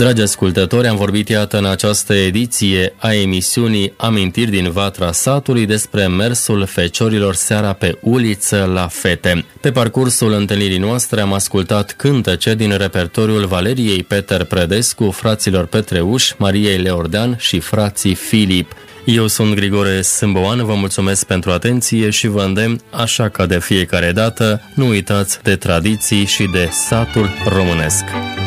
Dragi ascultători, am vorbit iată în această ediție a emisiunii Amintiri din Vatra Satului despre mersul feciorilor seara pe uliță la fete. Pe parcursul întâlnirii noastre am ascultat cântece din repertoriul Valeriei Peter Predescu, fraților Petreuș, Mariei Leordean și frații Filip. Eu sunt Grigore Sâmboan, vă mulțumesc pentru atenție și vă îndemn, așa ca de fiecare dată, nu uitați de tradiții și de satul românesc.